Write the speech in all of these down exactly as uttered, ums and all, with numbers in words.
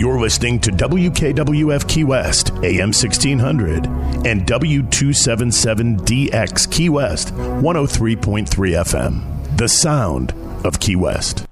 You're listening to W K W F Key West, A M sixteen hundred, and W two seventy-seven D X Key West, one oh three point three F M. The sound of Key West.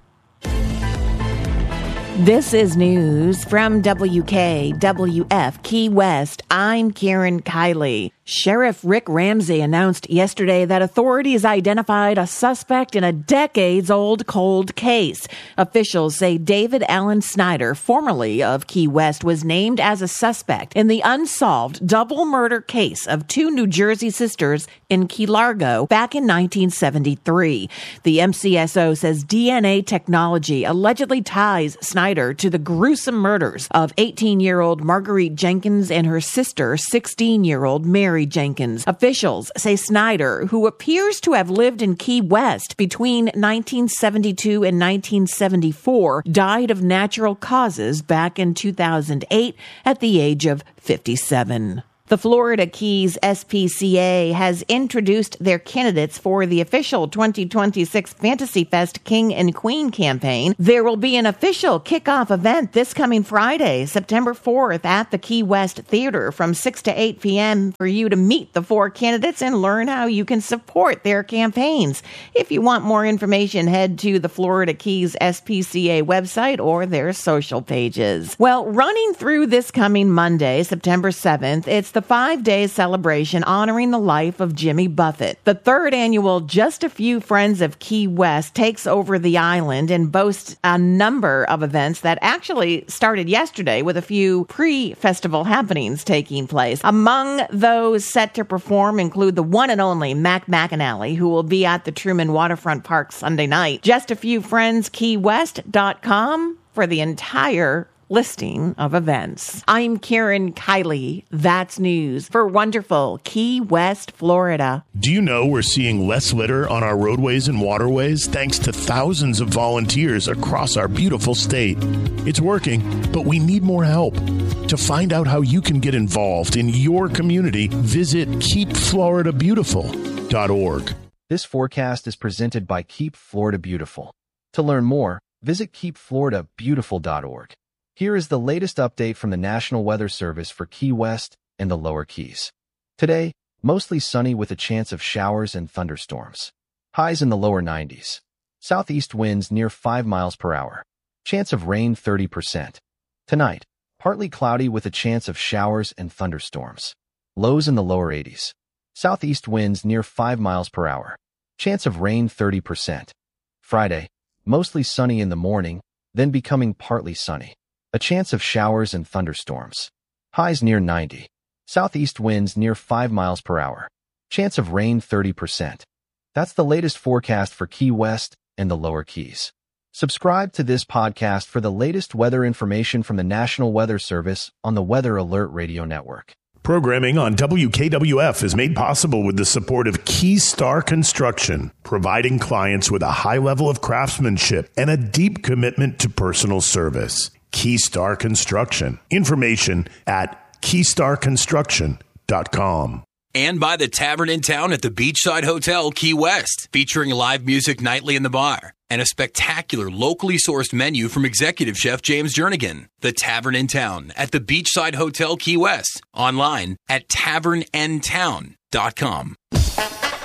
This is news from W K W F Key West. I'm Karen Kiley. Sheriff Rick Ramsey announced yesterday that authorities identified a suspect in a decades-old cold case. Officials say David Allen Snyder, formerly of Key West, was named as a suspect in the unsolved double murder case of two New Jersey sisters in Key Largo back in nineteen seventy-three. The M C S O says D N A technology allegedly ties Snyder to the gruesome murders of eighteen-year-old Marguerite Jenkins and her sister, sixteen-year-old Mary Jenkins. Officials say Snyder, who appears to have lived in Key West between nineteen seventy-two and nineteen seventy-four, died of natural causes back in two thousand eight at the age of fifty-seven. The Florida Keys S P C A has introduced their candidates for the official twenty twenty-six Fantasy Fest King and Queen campaign. There will be an official kickoff event this coming Friday, September fourth, at the Key West Theater from six to eight p.m. for you to meet the four candidates and learn how you can support their campaigns. If you want more information, head to the Florida Keys S P C A website or their social pages. Well, running through this coming Monday, September seventh, it's the five-day celebration honoring the life of Jimmy Buffett. The third annual Just a Few Friends of Key West takes over the island and boasts a number of events that actually started yesterday with a few pre-festival happenings taking place. Among those set to perform include the one and only Mac McAnally, who will be at the Truman Waterfront Park Sunday night. Just a Few Friends Key West dot com for the entire listing of events. I'm Karen Kiley. That's news for wonderful Key West, Florida. Do you know we're seeing less litter on our roadways and waterways thanks to thousands of volunteers across our beautiful state? It's working, but we need more help. To find out how you can get involved in your community, visit keep florida beautiful dot org. This forecast is presented by Keep Florida Beautiful. To learn more, visit keep florida beautiful dot org. Here is the latest update from the National Weather Service for Key West and the Lower Keys. Today, mostly sunny with a chance of showers and thunderstorms. Highs in the lower nineties. Southeast winds near five miles per hour. Chance of rain thirty percent. Tonight, partly cloudy with a chance of showers and thunderstorms. Lows in the lower eighties. Southeast winds near five miles per hour. Chance of rain thirty percent. Friday, mostly sunny in the morning, then becoming partly sunny. A chance of showers and thunderstorms. Highs near ninety. Southeast winds near five miles per hour. Chance of rain thirty percent. That's the latest forecast for Key West and the Lower Keys. Subscribe to this podcast for the latest weather information from the National Weather Service on the Weather Alert Radio Network. Programming on W K W F is made possible with the support of Keystar Construction, providing clients with a high level of craftsmanship and a deep commitment to personal service. Keystar Construction. Information at keystar construction dot com. And by the Tavern in Town at the Beachside Hotel, Key West, featuring live music nightly in the bar and a spectacular locally sourced menu from executive chef James Jernigan. The Tavern in Town at the Beachside Hotel, Key West. Online at tavern n town dot com.